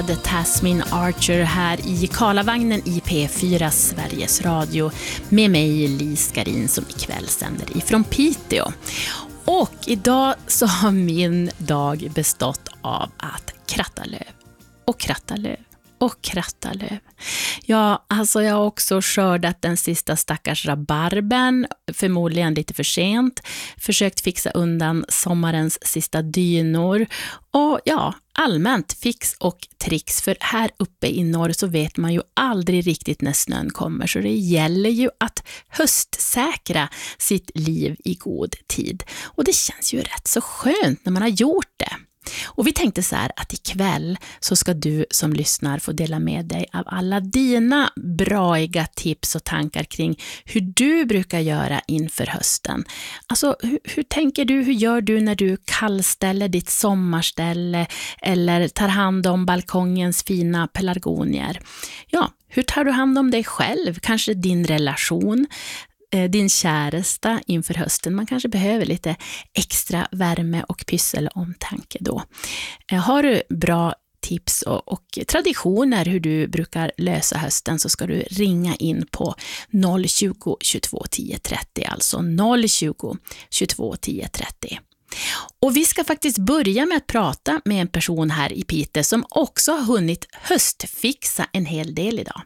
The Tasmin Archer här i Karlavagnen i P4 Sveriges Radio med mig Lis Garin som ikväll sänder ifrån Piteå. Och idag så har min dag bestått av att kratta löv och kratta löv och kratta löv. Ja, alltså jag har också skördat den sista stackars rabarben, förmodligen lite för sent. Försökt fixa undan sommarens sista dynor. Och ja, allmänt fix och tricks. För här uppe i norr så vet man ju aldrig riktigt när snön kommer. Så det gäller ju att höstsäkra sitt liv i god tid. Och det känns ju rätt så skönt när man har gjort det. Och vi tänkte så här att ikväll så ska du som lyssnar få dela med dig av alla dina braiga tips och tankar kring hur du brukar göra inför hösten. Alltså hur tänker du, hur gör du när du kallställer ditt sommarställe eller tar hand om balkongens fina pelargonier? Ja, hur tar du hand om dig själv, kanske din relation, din käresta inför hösten. Man kanske behöver lite extra värme och pyssel omtanke då. Har du bra tips och traditioner hur du brukar lösa hösten så ska du ringa in på 020 22 10 30, alltså 020 22 10 30. Och vi ska faktiskt börja med att prata med en person här i Piteå som också har hunnit höstfixa en hel del idag.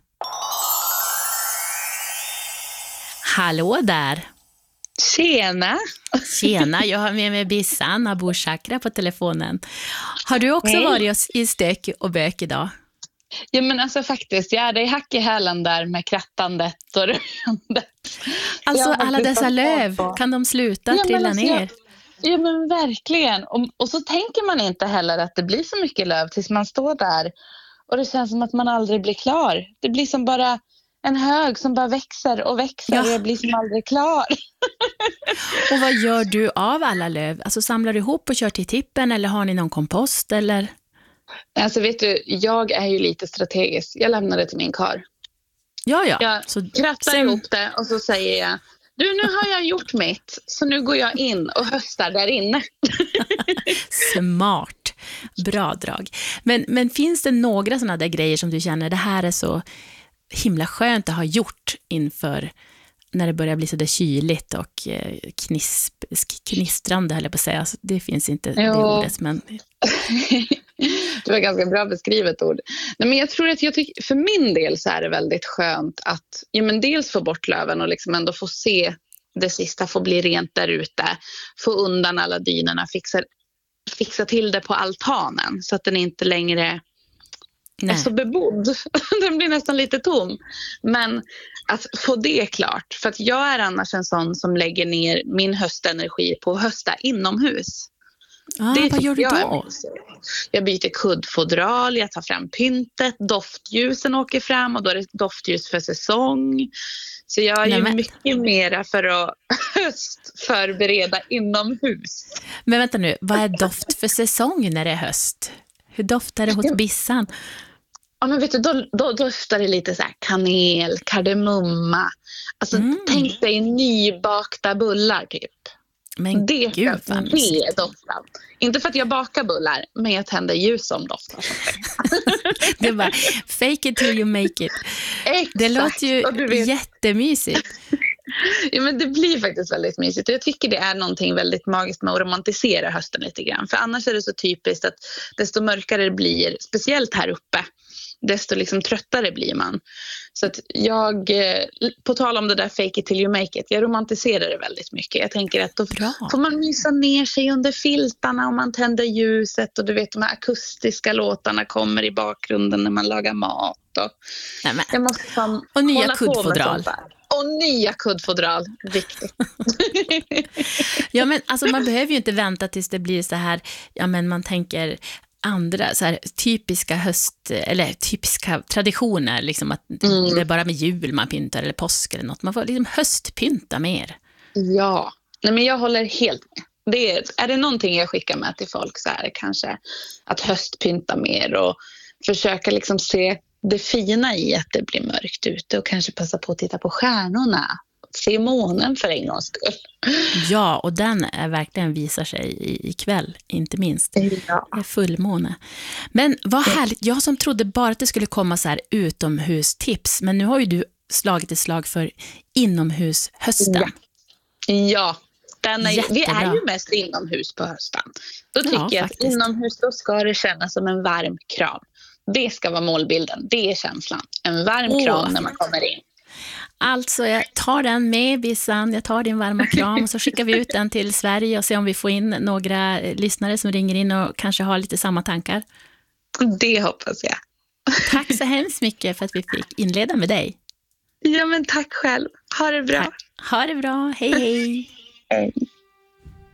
Hallå där! Tjena! Tjena, jag har med mig Bissan Abu Shakra på telefonen. Har du också varit i stök och bök idag? Ja men alltså faktiskt, jag är i hack i hälen där med krattandet och röjandet. Alltså alla dessa löv, kan de sluta trilla ner? Ja men verkligen. Och så tänker man inte heller att det blir så mycket löv tills man står där. Och det känns som att man aldrig blir klar. Det blir som bara en hög som bara växer och växer och jag blir som aldrig klar. Och vad gör du av alla löv? Alltså samlar du ihop och kör till tippen eller har ni någon kompost eller? Alltså vet du, jag är ju lite strategisk. Jag lämnar det till min karl. Ja. Jag så krattar ihop det och så säger jag, du nu har jag gjort mitt så nu går jag in och höstar där inne. Smart. Bra drag. Men finns det några sådana där grejer som du känner, det här är så himla skönt att ha gjort inför när det börjar bli så där kyligt och knistrande, höll jag på att säga. Alltså, det finns inte det ordet, men... Det var ganska bra beskrivet ord. Nej, men jag tror att för min del så är det väldigt skönt att dels få bort löven och liksom ändå få se det sista, få bli rent där ute, få undan alla dynorna, fixa till det på altanen så att den inte längre är så bebodd. Den blir nästan lite tom. Men att få det klart. För att jag är annars en sån som lägger ner min höstenergi på att hösta inomhus. Vad gör du då? Jag byter kuddfodral, jag tar fram pyntet, doftljusen åker fram och då är det doftljus för säsong. Så jag är ju mycket mera för att höstförbereda inomhus. Men vänta nu, vad är doft för säsong när det är höst? Hur doftar det hos Bissan? Ja men vet du, då doftar det lite så här kanel, kardemumma. Alltså tänk dig nybakta bullar typ. Men det gud vad det doftar. Inte för att jag bakar bullar, men jag tänder ljus som doftar. Det är bara fake it till you make it. Exakt. Det låter ju jättemysigt. Ja, men det blir faktiskt väldigt mysigt. Och jag tycker det är någonting väldigt magiskt med att romantisera hösten lite grann. För annars är det så typiskt att desto mörkare det blir, speciellt här uppe, desto liksom tröttare blir man. Så att jag, på tal om det där fake it till you make it, jag romantiserar det väldigt mycket. Jag tänker att då får man mysa ner sig under filtarna och man tänder ljuset och du vet de här akustiska låtarna kommer i bakgrunden när man lagar mat. Jag måste och nya kuddfodral. Och nya kuddfodral, viktigt. Ja men alltså man behöver ju inte vänta tills det blir så här, ja men man tänker andra så här typiska typiska traditioner liksom att det är bara med jul man pyntar eller påsk eller något. Man får liksom höstpynta mer. Ja, nej men jag håller helt med. Är det någonting jag skickar med till folk så är det kanske att höstpynta mer och försöka liksom se det fina i att det blir mörkt ute och kanske passa på att titta på stjärnorna se månen för en gångs skull. Ja, och den är verkligen visar sig ikväll, inte minst. Ja. Det är fullmåne. Men vad härligt, jag som trodde bara att det skulle komma så här utomhustips, men nu har ju du slagit ett slag för inomhushösten. Ja. Vi är ju mest inomhus på hösten. Då tycker jag att inomhus då ska det kännas som en varm kram. Det ska vara målbilden, det är känslan. En varm kram när man kommer in. Alltså jag tar den med, Bissan, jag tar din varma kram och så skickar vi ut den till Sverige och ser om vi får in några lyssnare som ringer in och kanske har lite samma tankar. Det hoppas jag. Tack så hemskt mycket för att vi fick inleda med dig. Ja, men tack själv. Ha det bra. Ha det bra, hej hej. Hej.